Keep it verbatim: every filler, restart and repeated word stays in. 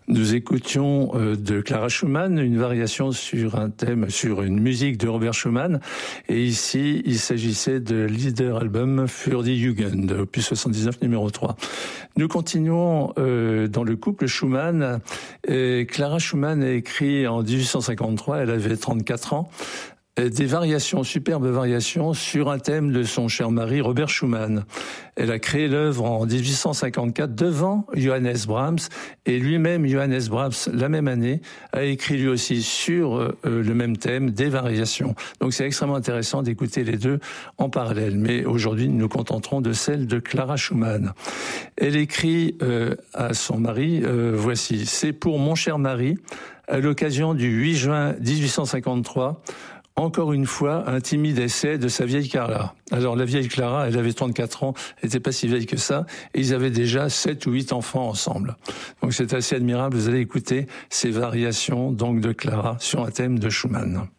Nous écoutions euh, de Clara Schumann une variation sur un thème, sur une musique de Robert Schumann. Et ici, il s'agissait de Liederalbum für die Jugend, opus soixante-dix-neuf, numéro trois. Nous continuons euh, dans le couple Schumann. Et Clara Schumann a écrit en dix-huit cent cinquante-trois, elle avait trente-quatre ans, des variations, superbes variations sur un thème de son cher mari Robert Schumann. Elle a créé l'œuvre en dix-huit cent cinquante-quatre devant Johannes Brahms, et lui-même, Johannes Brahms, la même année, a écrit lui aussi sur euh, le même thème des variations. Donc c'est extrêmement intéressant d'écouter les deux en parallèle. Mais aujourd'hui, nous nous contenterons de celle de Clara Schumann. Elle écrit euh, à son mari, euh, voici, c'est pour mon cher mari, à l'occasion du huit juin dix-huit cent cinquante-trois, encore une fois, un timide essai de sa vieille Clara. Alors, la vieille Clara, elle avait trente-quatre ans, elle n'était pas si vieille que ça, et ils avaient déjà sept ou huit enfants ensemble. Donc, c'est assez admirable. Vous allez écouter ces variations, donc, de Clara sur un thème de Schumann.